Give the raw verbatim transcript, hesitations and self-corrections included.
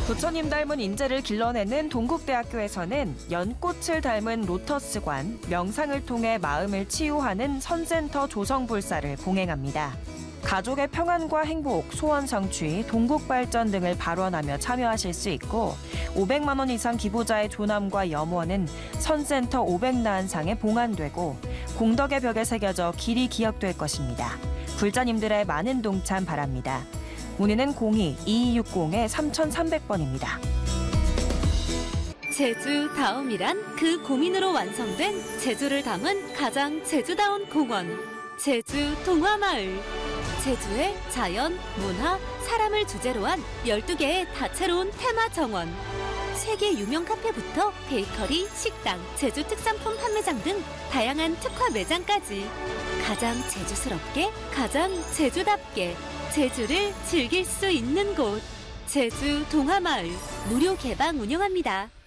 부처님 닮은 인재를 길러내는 동국대학교에서는 연꽃을 닮은 로터스관, 명상을 통해 마음을 치유하는 선센터 조성불사를 봉행합니다. 가족의 평안과 행복, 소원 성취, 동국 발전 등을 발언하며 참여하실 수 있고 오백만 원 이상 기부자의 조남과 염원은 선센터 오백나은상에 봉안되고 공덕의 벽에 새겨져 길이 기억될 것입니다. 불자님들의 많은 동참 바랍니다. 문의는 공이 이이육공 삼삼공 번입니다. 제주 다음이란 그 고민으로 완성된 제주를 담은 가장 제주다운 공원, 제주 동화마을. 제주의 자연, 문화, 사람을 주제로 한 열두 개의 다채로운 테마 정원. 세계 유명 카페부터 베이커리, 식당, 제주 특산품 판매장 등 다양한 특화 매장까지 가장 제주스럽게, 가장 제주답게 제주를 즐길 수 있는 곳. 제주 동화마을 무료 개방 운영합니다.